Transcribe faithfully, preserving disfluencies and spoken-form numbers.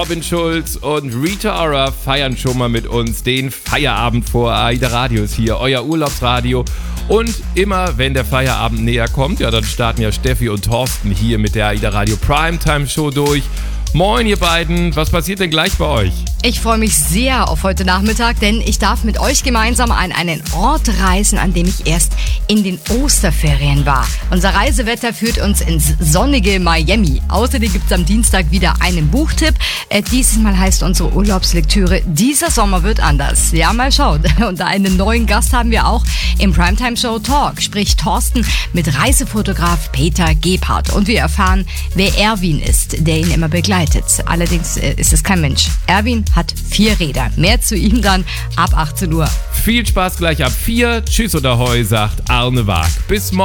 Robin Schulz und Rita Ora feiern schon mal mit uns den Feierabend vor AIDA Radio ist hier, euer Urlaubsradio. Und immer, wenn der Feierabend näher kommt, ja, dann starten ja Steffi und Thorsten hier mit der AIDA Radio Primetime Show durch. Moin ihr beiden, was passiert denn gleich bei euch? Ich freue mich sehr auf heute Nachmittag, denn ich darf mit euch gemeinsam an einen Ort reisen, an dem ich erst in den Osterferien war. Unser Reisewetter führt uns ins sonnige Miami. Außerdem gibt es am Dienstag wieder einen Buchtipp. Äh, dieses Mal heißt unsere Urlaubslektüre "Dieser Sommer wird anders". Ja, mal schauen. Und einen neuen Gast haben wir auch im Primetime Show Talk, sprich Thorsten mit Reisefotograf Peter Gebhardt. Und wir erfahren, wer Erwin ist, der ihn immer begleitet. Allerdings äh, ist es kein Mensch. Erwin hat vier Räder. Mehr zu ihm dann ab achtzehn Uhr. Viel Spaß gleich ab vier. Tschüss oder Hoi, sagt Arne Waag. Bis morgen.